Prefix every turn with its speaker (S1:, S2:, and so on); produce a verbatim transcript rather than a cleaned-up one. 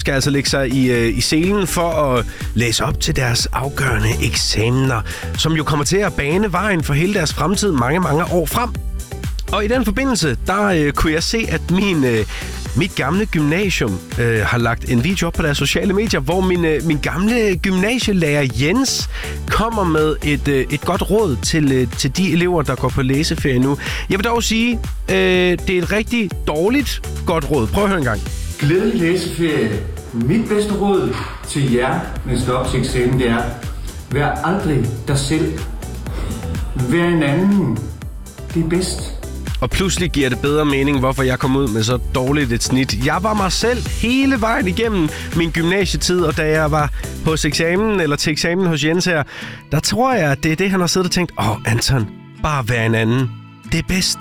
S1: skal altså lægge sig i, øh, i selen for at læse op til deres afgørende eksamener, som jo kommer til at bane vejen for hele deres fremtid mange, mange år frem. Og i den forbindelse, der øh, kunne jeg se, at min... Øh, Mit gamle gymnasium øh, har lagt en video op på deres sociale medier, hvor min, øh, min gamle gymnasielærer Jens kommer med et, øh, et godt råd til, øh, til de elever, der går på læseferie nu. Jeg vil dog sige, øh, det er et rigtig dårligt godt råd. Prøv at høre en gang.
S2: Glædelig læseferie. Mit bedste råd til jer, når I skal op til eksamen, det er: vær aldrig dig selv. Vær en anden. Det er bedst.
S1: Og pludselig giver det bedre mening, hvorfor jeg kom ud med så dårligt et snit. Jeg var mig selv hele vejen igennem min gymnasietid, og da jeg var hos eksamen, eller til eksamen hos Jens her, der tror jeg, at det er det, han har siddet og tænkt: åh, oh, Anton, bare vær en anden. Det er bedst.